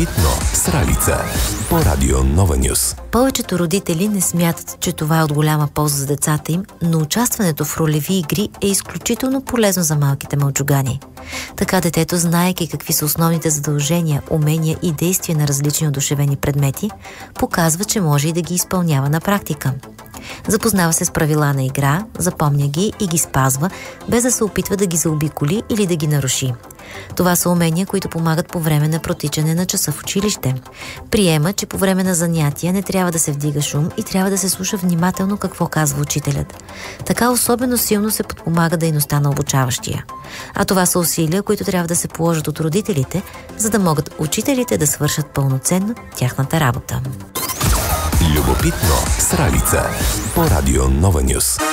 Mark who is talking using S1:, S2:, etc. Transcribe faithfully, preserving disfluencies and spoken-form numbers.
S1: Любопитно с Ралица по Радио Нова Нюс.
S2: Повечето родители не смятат, че това е от голяма полза за децата им, но участването в ролеви игри е изключително полезно за малките мълчугани. Така детето, знаейки какви са основните задължения, умения и действия на различни одушевени предмети, показва, че може и да ги изпълнява на практика. Запознава се с правила на игра, запомня ги и ги спазва, без да се опитва да ги заобиколи или да ги наруши. Това са умения, които помагат по време на протичане на часа в училище. Приема, че по време на занятия не трябва да се вдига шум и трябва да се слуша внимателно какво казва учителят. Така особено силно се подпомага дейността на обучаващия. А това са усилия, които трябва да се положат от родителите, за да могат учителите да свършат пълноценно тяхната работа.
S1: Любопитно с Ралица по Радио Нова Нюс.